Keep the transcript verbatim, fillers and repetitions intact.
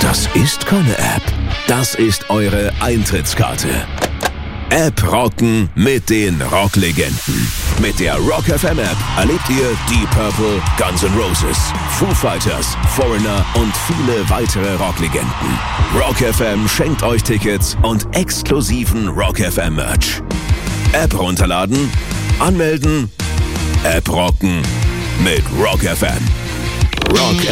Das ist keine App. Das ist eure Eintrittskarte. App rocken mit den Rocklegenden. Mit der Rock F M App erlebt ihr Deep Purple, Guns N' Roses, Foo Fighters, Foreigner und viele weitere Rocklegenden. Rock F M schenkt euch Tickets und exklusiven Rock F M Merch. App runterladen, anmelden, App rocken mit Rock F M. Rock